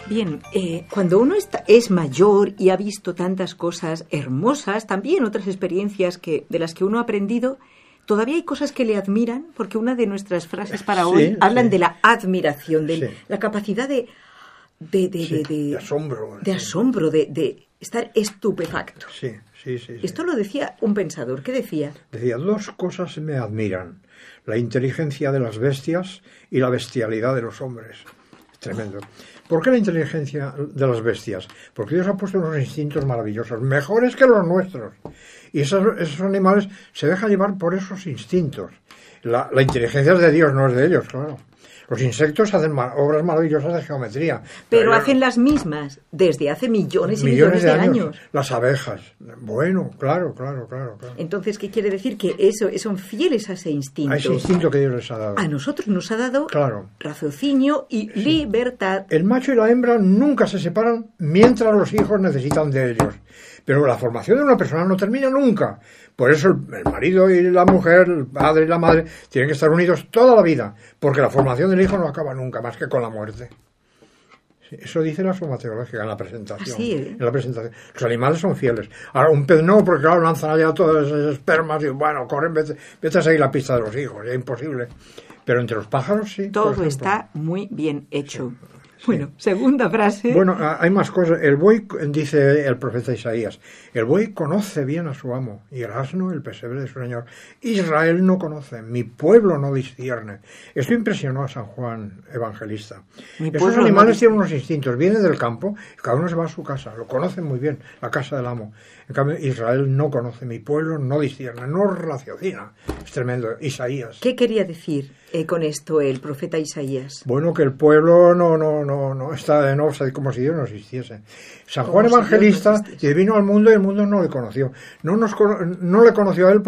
Bien, cuando uno es mayor y ha visto tantas cosas hermosas, también otras experiencias de las que uno ha aprendido, todavía hay cosas que le admiran, porque una de nuestras frases para hoy hablan de la admiración, de la capacidad de asombro, de estar estupefacto. Sí. Esto lo decía un pensador. ¿Qué decía? Decía, dos cosas me admiran: la inteligencia de las bestias y la bestialidad de los hombres. Tremendo. ¿Por qué la inteligencia de las bestias? Porque Dios ha puesto unos instintos maravillosos, mejores que los nuestros. Y esos animales se dejan llevar por esos instintos. La inteligencia es de Dios, no es de ellos, claro. Los insectos hacen obras maravillosas de geometría. Pero hacen las mismas desde hace millones y millones de años. Las abejas. Bueno, claro. Entonces, ¿qué quiere decir? Que son fieles a ese instinto. A ese instinto que Dios les ha dado. A nosotros nos ha dado raciocinio y libertad. El macho y la hembra nunca se separan mientras los hijos necesitan de ellos. Pero la formación de una persona no termina nunca. Por eso el marido y la mujer, el padre y la madre, tienen que estar unidos toda la vida, porque la formación del hijo no acaba nunca, más que con la muerte. Sí, eso dice la suma teológica en la presentación. Así, En la presentación. Los animales son fieles. Ahora, un pez no, porque claro, lanzan allá todas esas espermas y bueno, corren, vete a seguir la pista de los hijos, es imposible. Pero entre los pájaros sí. Todo está muy bien hecho. Sí. Bueno, segunda frase. Bueno, hay más cosas. El buey, dice el profeta Isaías, el buey conoce bien a su amo y el asno el pesebre de su señor. Israel no conoce, mi pueblo no discierne. Esto impresionó a San Juan Evangelista. Esos animales tienen unos instintos, vienen del campo, cada uno se va a su casa, lo conocen muy bien, la casa del amo. En cambio, Israel no conoce, mi pueblo no discierne, no raciocina. Es tremendo. Isaías. ¿Qué quería decir con esto el profeta Isaías? Bueno, que el pueblo no está de no, como si Dios no existiese. San Juan Evangelista que vino al mundo y el mundo no le conoció. No le conoció a él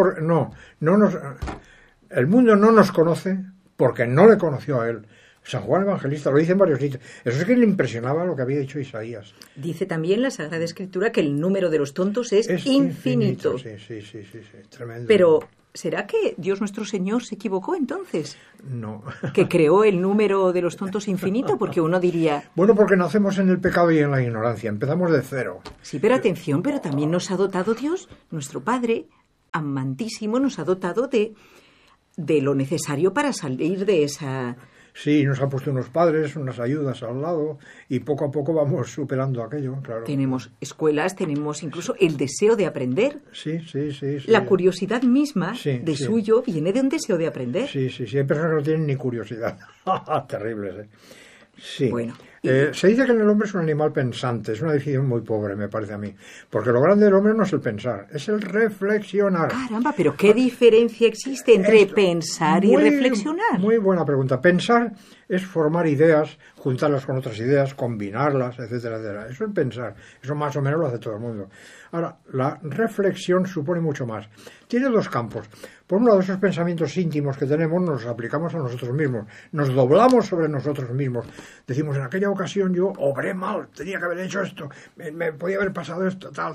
el mundo no nos conoce porque no le conoció a él. San Juan Evangelista lo dice en varios sitios. Eso es que le impresionaba lo que había dicho Isaías. Dice también la Sagrada Escritura que el número de los tontos es infinito. Sí, tremendo. Pero ¿será que Dios nuestro Señor se equivocó entonces? No. ¿Que creó el número de los tontos infinito? Porque uno diría... Bueno, porque nacemos en el pecado y en la ignorancia. Empezamos de cero. Sí, pero atención, pero también nos ha dotado Dios, nuestro Padre, amantísimo, nos ha dotado de lo necesario para salir de esa... Sí, nos ha puesto unos padres, unas ayudas al lado y poco a poco vamos superando aquello, claro. Tenemos escuelas, tenemos incluso el deseo de aprender. Sí. La curiosidad misma suyo viene de un deseo de aprender. Sí, hay personas que no tienen ni curiosidad. Terribles, Sí. Bueno. Se dice que el hombre es un animal pensante. Es una definición muy pobre, me parece a mí. Porque lo grande del hombre no es el pensar, es el reflexionar. Caramba, pero ¿qué diferencia existe entre pensar y reflexionar? Muy buena pregunta. Pensar es formar ideas, juntarlas con otras ideas, combinarlas, etcétera. Eso es pensar. Eso más o menos lo hace todo el mundo. Ahora, la reflexión supone mucho más. Tiene dos campos. Por un lado, esos pensamientos íntimos que tenemos nos los aplicamos a nosotros mismos. Nos doblamos sobre nosotros mismos. Decimos, en aquella ocasión yo obré mal, tenía que haber hecho esto, me podía haber pasado esto, tal.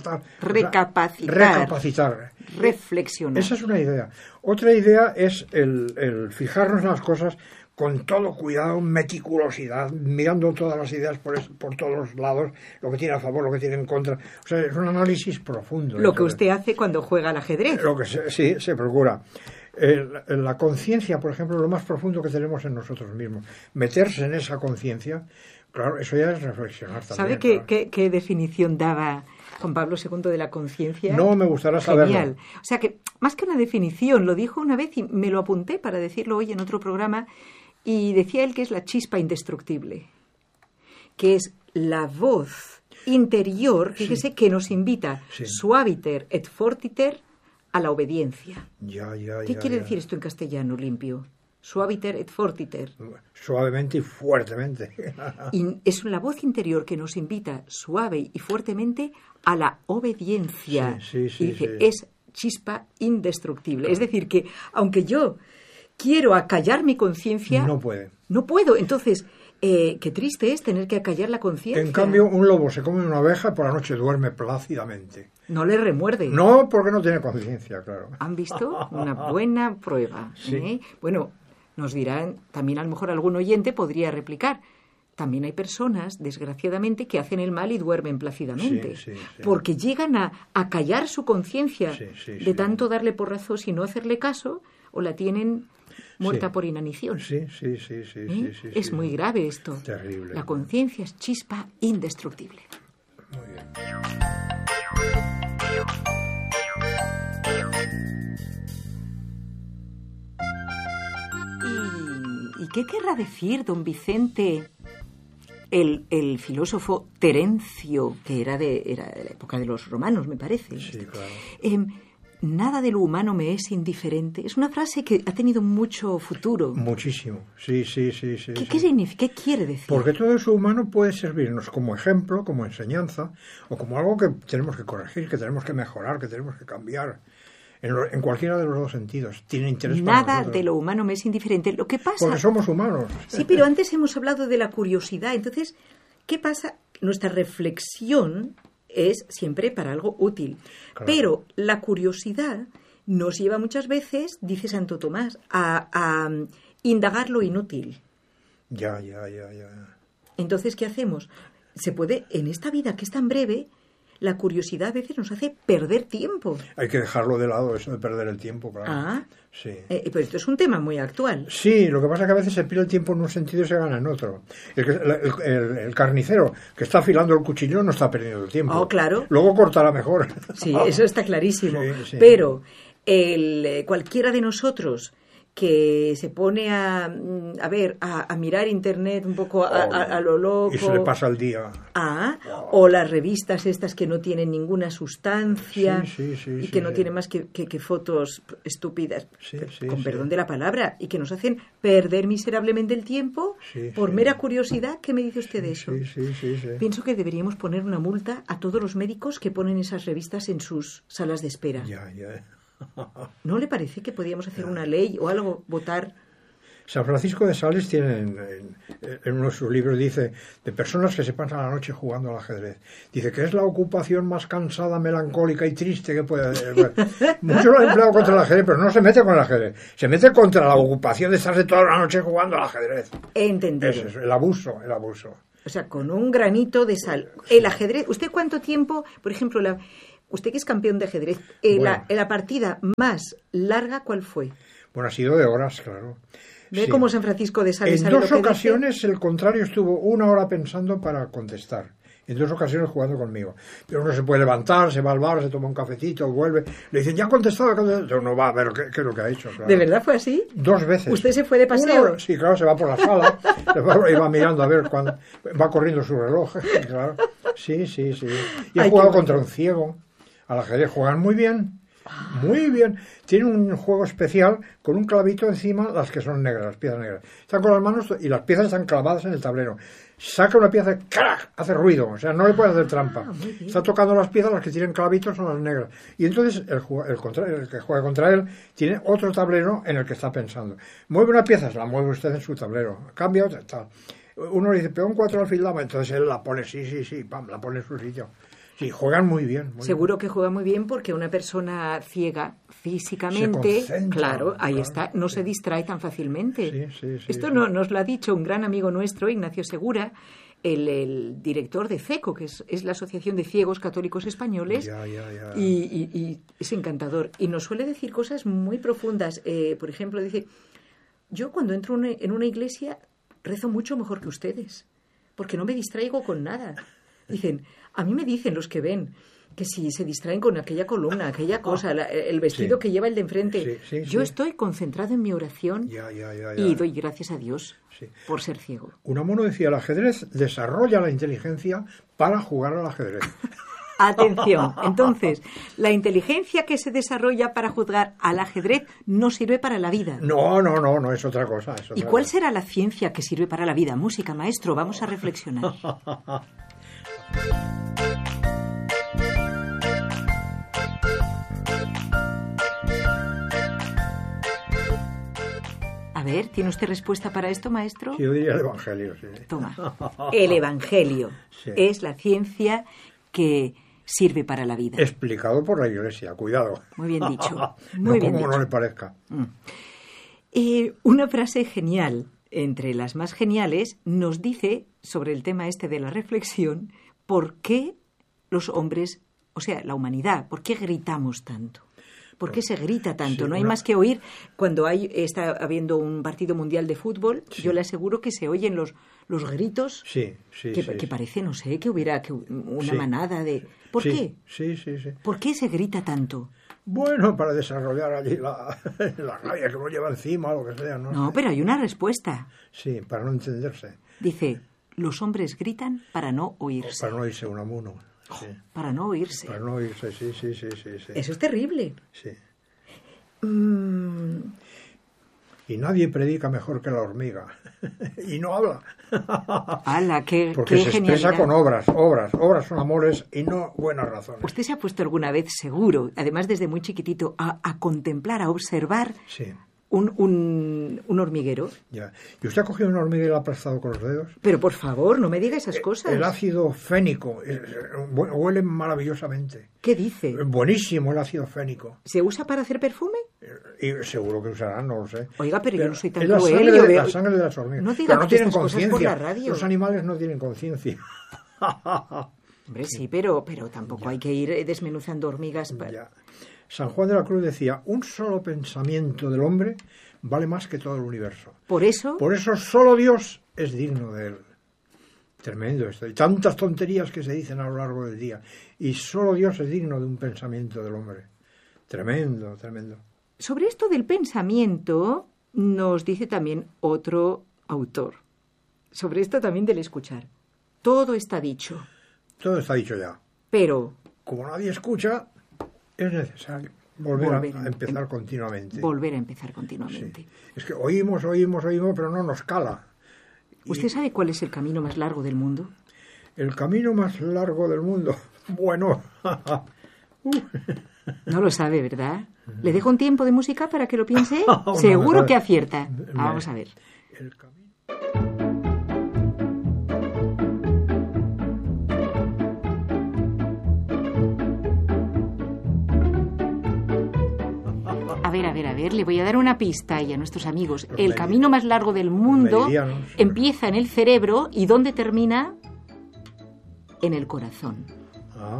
Recapacitar. Reflexionar. Esa es una idea. Otra idea es el fijarnos en las cosas con todo cuidado, meticulosidad, mirando todas las ideas por todos los lados, lo que tiene a favor, lo que tiene en contra. O sea, es un análisis profundo. Lo que usted hace cuando juega al ajedrez. Sí, se procura. La conciencia, por ejemplo, lo más profundo que tenemos en nosotros mismos. Meterse en esa conciencia, claro, eso ya es reflexionar también. ¿Sabe qué definición daba Juan Pablo II de la conciencia? No, me gustaría saberlo. Genial. O sea, que más que una definición, lo dijo una vez y me lo apunté para decirlo hoy en otro programa, y decía él que es la chispa indestructible, que es la voz interior, fíjese, que nos invita, suaviter et fortiter, a la obediencia. ¿Qué quiere decir esto en castellano limpio? Suaviter et fortiter. Suavemente y fuertemente. Y es la voz interior que nos invita suave y fuertemente a la obediencia. Y dice, es chispa indestructible. Claro. Es decir, que aunque yo quiero acallar mi conciencia... No puede. No puedo. Entonces, qué triste es tener que acallar la conciencia. En cambio, un lobo se come una abeja y por la noche duerme plácidamente. No le remuerde. No, porque no tiene conciencia, claro. ¿Han visto? Una buena prueba. Sí. Bueno, nos dirán, también a lo mejor algún oyente podría replicar, también hay personas, desgraciadamente, que hacen el mal y duermen plácidamente, porque llegan a callar su conciencia de tanto darle porrazos y no hacerle caso, o la tienen muerta por inanición. Es muy grave esto. Terrible. La conciencia es chispa indestructible. Muy bien. ¿Y qué querrá decir, don Vicente, el filósofo Terencio, que era de la época de los romanos, me parece? Sí, claro. Nada de lo humano me es indiferente. Es una frase que ha tenido mucho futuro. Muchísimo, sí. ¿Qué significa? ¿Qué quiere decir? Porque todo eso humano puede servirnos como ejemplo, como enseñanza, o como algo que tenemos que corregir, que tenemos que mejorar, que tenemos que cambiar. En cualquiera de los dos sentidos. Tiene interés para Nada nosotros. de lo humano me es indiferente. Lo que pasa... Porque somos humanos. Sí, pero antes hemos hablado de la curiosidad. Entonces, ¿qué pasa? Nuestra reflexión es siempre para algo útil. Claro. Pero la curiosidad nos lleva muchas veces, dice Santo Tomás, a indagar lo inútil. Ya. Entonces, ¿qué hacemos? Se puede, en esta vida que es tan breve, la curiosidad a veces nos hace perder tiempo. Hay que dejarlo de lado, eso de perder el tiempo, claro. Ah, sí. Pero esto es un tema muy actual. Sí, lo que pasa es que a veces se pierde el tiempo en un sentido y se gana en otro. El carnicero que está afilando el cuchillo no está perdiendo el tiempo. Oh, claro. Luego cortará mejor. Sí, eso está clarísimo. Sí. Pero cualquiera de nosotros que se pone a mirar internet un poco a lo loco. Y se le pasa el día. O las revistas estas que no tienen ninguna sustancia y que no tienen más que fotos estúpidas, con perdón de la palabra, y que nos hacen perder miserablemente el tiempo por mera curiosidad. ¿Qué me dice usted de eso? Sí. Pienso que deberíamos poner una multa a todos los médicos que ponen esas revistas en sus salas de espera. Ya. ¿No le parece que podíamos hacer una ley o algo, votar? San Francisco de Sales tiene en uno de sus libros, dice, de personas que se pasan la noche jugando al ajedrez. Dice que es la ocupación más cansada, melancólica y triste que puede haber. Muchos lo han empleado contra el ajedrez, pero no se mete con el ajedrez. Se mete contra la ocupación de estarse toda la noche jugando al ajedrez. He entendido. Es eso, el abuso. O sea, con un granito de sal. El ajedrez, ¿usted cuánto tiempo, por ejemplo, usted que es campeón de ajedrez, la partida más larga, ¿cuál fue? Bueno, ha sido de horas, claro. ¿Ve cómo San Francisco de Sales En dos ocasiones el contrario estuvo 1 hora pensando para contestar. En 2 ocasiones jugando conmigo. Pero uno se puede levantar, se va al bar, se toma un cafecito, vuelve. Le dicen, ¿ya ha contestado? No va a ver qué es lo que ha hecho. Claro. ¿De verdad fue así? 2 veces. ¿Usted se fue de paseo? Sí, claro, se va por la sala y va mirando a ver cuándo. Va corriendo su reloj. Claro. Sí. Y he jugado contra un ciego. Al ajedrez juegan muy bien. Muy bien. Tiene un juego especial con un clavito encima, las que son negras, las piezas negras. Están con las manos y las piezas están clavadas en el tablero. Saca una pieza, ¡crack!, hace ruido. O sea, no le puede hacer trampa. Está tocando las piezas, las que tienen clavitos son las negras. Y entonces el que juega contra él tiene otro tablero en el que está pensando. Mueve una pieza, se la mueve usted en su tablero. Cambia otra, tal. Uno le dice, peón 4 alfil dama. Entonces él la pone, sí, pam, la pone en su sitio. Sí, juegan muy bien. Seguro que juega muy bien porque una persona ciega físicamente, claro, ahí está, no se distrae tan fácilmente. Sí, Esto nos lo ha dicho un gran amigo nuestro, Ignacio Segura, el director de CECO, que es la Asociación de Ciegos Católicos Españoles, Ya. Y es encantador. Y nos suele decir cosas muy profundas. Por ejemplo, dice, yo cuando entro en una iglesia rezo mucho mejor que ustedes, porque no me distraigo con nada. Dicen, a mí me dicen los que ven que si se distraen con aquella columna, aquella cosa, el vestido que lleva el de enfrente. Yo estoy concentrado en mi oración y doy gracias a Dios por ser ciego. Unamuno decía, el ajedrez desarrolla la inteligencia para jugar al ajedrez. Atención, entonces, la inteligencia que se desarrolla para jugar al ajedrez no sirve para la vida. No, es otra cosa. ¿Y cuál será la ciencia que sirve para la vida? Música, maestro, vamos a reflexionar. A ver, ¿tiene usted respuesta para esto, maestro? Yo diría el Evangelio, sí. Toma, el Evangelio es la ciencia que sirve para la vida. Explicado por la Iglesia, cuidado. Muy bien dicho. No le parezca. Una frase genial entre las más geniales, nos dice sobre el tema este de la reflexión, por qué los hombres, o sea, la humanidad, por qué gritamos tanto. ¿Por qué se grita tanto? Sí, no hay más que oír cuando está habiendo un partido mundial de fútbol. Sí. Yo le aseguro que se oyen los gritos que parece, no sé, que hubiera una manada de... ¿Por qué? Sí. ¿Por qué se grita tanto? Bueno, para desarrollar allí la rabia que uno lleva encima o lo que sea. No, pero hay una respuesta. Sí, para no entenderse. Dice, los hombres gritan para no oírse. Para no oírse un amuno. Sí. Para no oírse. Para no oírse, sí. Eso es terrible. Sí. Y nadie predica mejor que la hormiga. Y no habla. ¡Hala, qué Porque se genialidad! expresa con obras. Obras son amores y no buenas razones. ¿Usted se ha puesto alguna vez, seguro, además desde muy chiquitito, a contemplar, a observar Sí. un hormiguero? Ya. ¿Y usted ha cogido una hormiga y la ha aplastado con los dedos? Pero por favor, no me diga esas cosas. El ácido fénico huele maravillosamente. ¿Qué dice? Buenísimo el ácido fénico. ¿Se usa para hacer perfume? Y seguro que usarán, no lo sé. Oiga, pero yo no soy tan es la cruel. sangre de, la sangre de las hormigas. No diga pero no tienen estas cosas por conciencia. la radio. Los animales no tienen conciencia. Hombre, sí, pero tampoco hay que ir desmenuzando hormigas. Ya. San Juan de la Cruz decía, un solo pensamiento del hombre vale más que todo el universo. Por eso solo Dios es digno de él. Tremendo esto. Hay tantas tonterías que se dicen a lo largo del día. Y solo Dios es digno de un pensamiento del hombre. Tremendo. sobre esto del pensamiento nos dice también otro autor. Sobre esto también del escuchar. Todo está dicho. Todo está dicho ya. Pero Como nadie escucha, es necesario volver a empezar continuamente. Volver a empezar continuamente. Sí. Es que oímos, pero no nos cala. ¿Usted sabe cuál es el camino más largo del mundo? El camino más largo del mundo. Bueno. No lo sabe, ¿verdad? ¿Le dejo un tiempo de música para que lo piense? Seguro que acierta. Vamos a ver. El camino. A ver, le voy a dar una pista y a nuestros amigos. El camino más largo del mundo empieza en el cerebro y ¿dónde termina? En el corazón. Ah.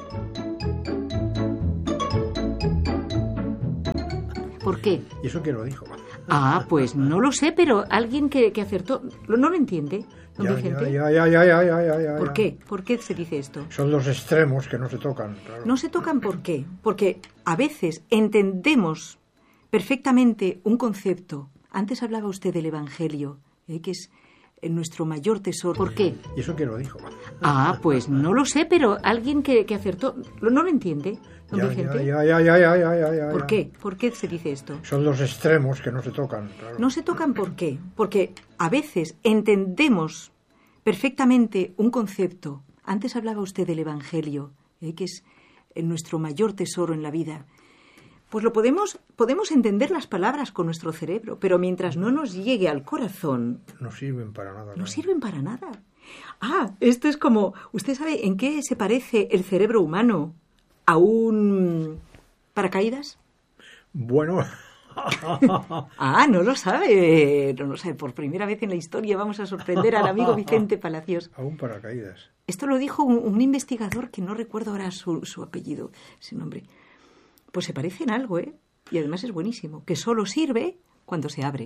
¿Por qué? ¿Y eso quién lo dijo? Pues no lo sé, pero alguien que acertó. ¿No lo entiende, don Vicente? Ya. ¿Por qué? ¿Por qué se dice esto? Son dos extremos que no se tocan. Claro. No se tocan, ¿por qué? Porque a veces entendemos perfectamente un concepto. Antes hablaba usted del Evangelio, que es nuestro mayor tesoro. ¿Por qué? ¿Y eso quién lo dijo? Pues no lo sé, pero alguien que acertó. ¿No lo entiende, don Vicente? Ya. ¿Por qué? ¿Por qué se dice esto? Son dos extremos que no se tocan. Claro. No se tocan, ¿por qué? Porque a veces entendemos perfectamente un concepto. Antes hablaba usted del Evangelio, que es nuestro mayor tesoro en la vida. Pues podemos entender las palabras con nuestro cerebro, pero mientras no nos llegue al corazón... No sirven para nada. No sirven para nada. Esto es como... ¿Usted sabe en qué se parece el cerebro humano a un paracaídas? Bueno... No lo sabe. No lo sabe. Por primera vez en la historia vamos a sorprender al amigo Vicente Palacios. A un paracaídas. Esto lo dijo un investigador que no recuerdo ahora su apellido, su nombre. Pues se parece en algo, ¿eh? Y además es buenísimo. Que solo sirve cuando se abre.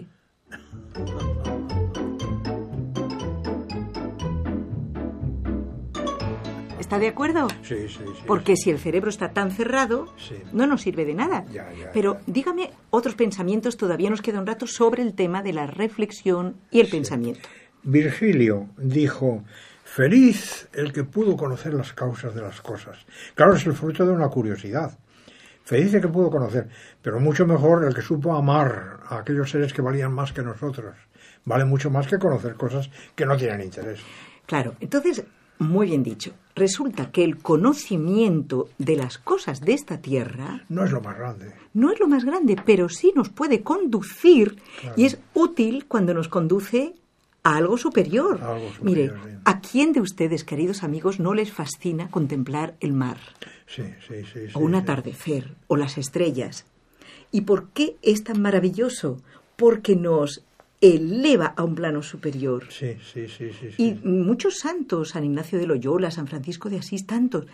¿Está de acuerdo? Sí. Porque si el cerebro está tan cerrado, no nos sirve de nada. Pero dígame otros pensamientos, todavía nos queda un rato, sobre el tema de la reflexión y el pensamiento. Virgilio dijo, feliz el que pudo conocer las causas de las cosas. Claro, es el fruto de una curiosidad. Feliz el que pudo conocer, pero mucho mejor el que supo amar a aquellos seres que valían más que nosotros. Vale mucho más que conocer cosas que no tienen interés. Claro, entonces... Muy bien dicho. Resulta que el conocimiento de las cosas de esta tierra... No es lo más grande. No es lo más grande, pero sí nos puede conducir, claro. Y es útil cuando nos conduce a algo superior. Mire, sí. ¿A quién de ustedes, queridos amigos, no les fascina contemplar el mar? Sí. O un atardecer, o las estrellas. ¿Y por qué es tan maravilloso? Porque nos eleva a un plano superior. Sí. Y muchos santos, San Ignacio de Loyola, San Francisco de Asís, tantos,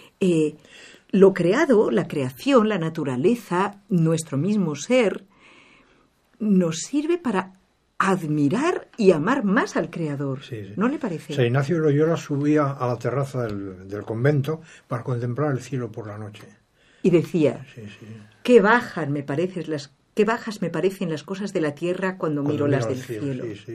lo creado, la creación, la naturaleza, nuestro mismo ser, nos sirve para admirar y amar más al Creador. Sí. ¿No le parece? San Ignacio de Loyola subía a la terraza del convento para contemplar el cielo por la noche. Y decía, Sí. qué bajas me parecen las cosas de la tierra cuando miro las del cielo. Sí.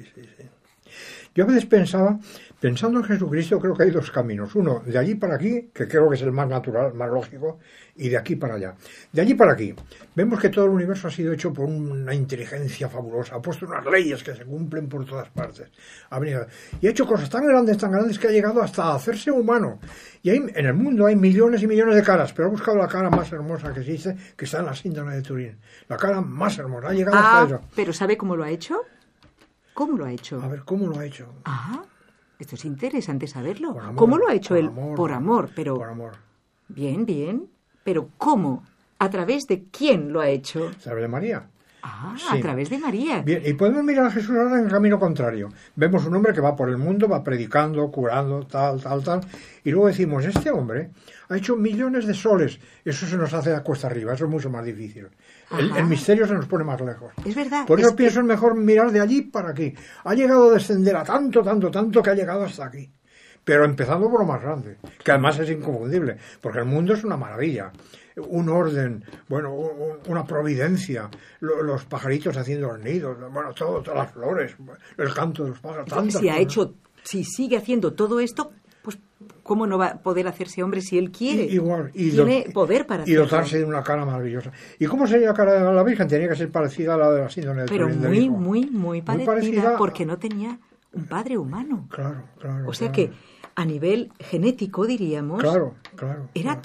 Yo a veces pensando en Jesucristo, creo que hay dos caminos. Uno, de allí para aquí, que creo que es el más natural, más lógico, y de aquí para allá. De allí para aquí, vemos que todo el universo ha sido hecho por una inteligencia fabulosa, ha puesto unas leyes que se cumplen por todas partes. Y ha hecho cosas tan grandes que ha llegado hasta hacerse humano. Y en el mundo hay millones y millones de caras, pero ha buscado la cara más hermosa que existe, que está en la síndrome de Turín. La cara más hermosa, ha llegado hasta eso. ¿Pero sabe cómo lo ha hecho? ¿Cómo lo ha hecho? A ver, ¿cómo lo ha hecho? Esto es interesante saberlo. Por amor, ¿Cómo lo ha hecho por él? amor, Por amor, pero... Por amor. Bien. Pero ¿cómo? ¿A través de quién lo ha hecho? A través de María. Sí. A través de María. Bien, y podemos mirar a Jesús ahora en el camino contrario. Vemos un hombre que va por el mundo, va predicando, curando, tal, y luego decimos, este hombre ha hecho millones de soles. Eso se nos hace a cuesta arriba, eso es mucho más difícil. El misterio se nos pone más lejos. Es verdad. Por eso pienso es mejor mirar de allí para aquí. Ha llegado a descender a tanto que ha llegado hasta aquí. Pero empezando por lo más grande, que además es inconfundible, porque el mundo es una maravilla. Un orden, una providencia, los pajaritos haciendo los nidos, todas las flores, el canto de los pájaros. Si sigue haciendo todo esto, pues ¿cómo no va a poder hacerse hombre si él quiere? Tiene poder para hacerlo. Y dotarse de una cara maravillosa. ¿Y cómo sería la cara de la Virgen? Tenía que ser parecida a la de la síndrome de Turín. Pero muy parecida, porque no tenía un padre humano. Claro. O sea que a nivel genético, diríamos, era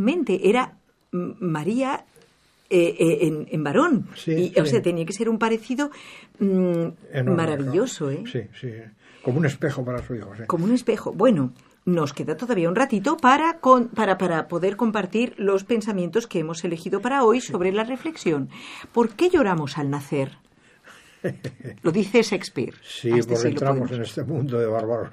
María en varón. O sea, tenía que ser un parecido maravilloso. Claro. Sí. Como un espejo para su hijo. Sí. Como un espejo. Bueno, nos queda todavía un ratito para poder compartir los pensamientos que hemos elegido para hoy sobre la reflexión. ¿Por qué lloramos al nacer? Lo dice Shakespeare. Sí, porque entramos en este mundo de bárbaros.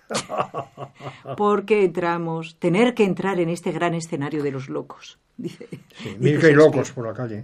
Porque tener que entrar en este gran escenario de los locos, dice. Sí, mil que hay locos por la calle.